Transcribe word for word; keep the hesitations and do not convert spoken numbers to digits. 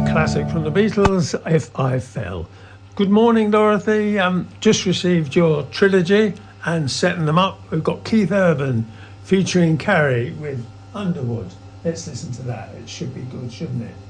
classic from the Beatles, If I Fell. Good morning, Dorothy. Um, just received your trilogy and setting them up. We've got Keith Urban featuring Carrie with Underwood. Let's listen to that. It should be good, shouldn't it?